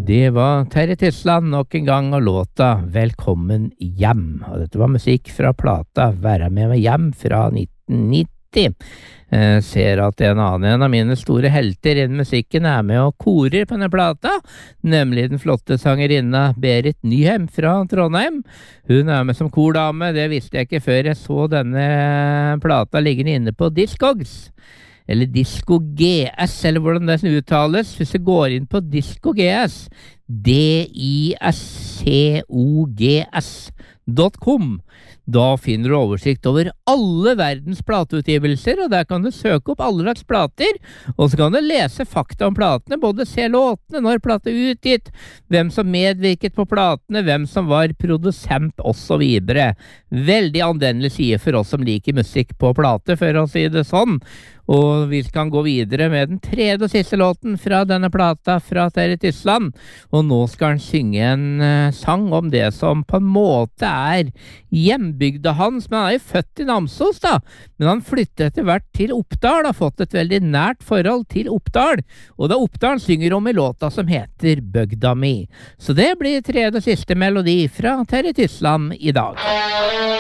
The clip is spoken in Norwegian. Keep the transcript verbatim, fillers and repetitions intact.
Det var Terje Tysland nok en gang og låta Velkommen hjem. Og dette var musikk fra plata Være med meg hjem fra nitten nitti. Jeg ser at en annen en av mine store helter innen musikken er med og korer på denne plata, nemlig den flotte sangerinna Berit Nyhem fra Trondheim. Hun er med som kordame, det visste jeg ikke før jeg så denne plata liggende inne på Discogs. Eller Disco G S, eller hvordan det uttales. Hvis du går inn på Disco G S, D I S C O G S dot com, da finner du oversikt over alle verdens plateutgivelser, og der kan du søke opp alle slags plater, og så kan du lese fakta om platene, både se låtene, når plate er utgitt, hvem som medvirket på platene, hvem som var produsent, og så videre. Veldig anvendelig side for oss som liker musikk på plate, for å si det sånn. Og vi kan gå videre med den tredje og siste låten fra denne plata fra Terje Tysland, og nå skal han synge en uh, sang om det som på en måte er hjembygda hans, men han er jo født i Namsos da, men han flyttet etter hvert til Oppdal, har fått et veldig nært forhold til Oppdal, og det er Oppdal synger om i låta som heter Bøgda mi. Så det blir tredje og siste melodi fra Terje Tysland i dag.